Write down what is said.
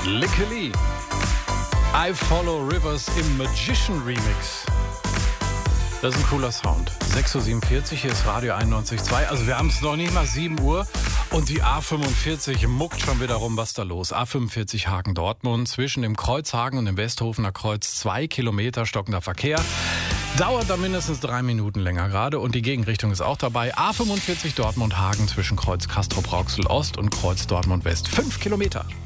Lickily. I Follow Rivers im Magician Remix. Das ist ein cooler Sound. 6.47 Uhr, hier ist Radio 91.2. Also wir haben es noch nicht mal 7 Uhr und die A45 muckt schon wieder rum. Was da los? A45 Hagen-Dortmund zwischen dem Kreuz Hagen und dem Westhofener Kreuz 2 Kilometer stockender Verkehr. Dauert da mindestens 3 Minuten länger gerade und die Gegenrichtung ist auch dabei. A45 Dortmund-Hagen zwischen Kreuz Castrop-Rauxel Ost und Kreuz Dortmund West 5 Kilometer.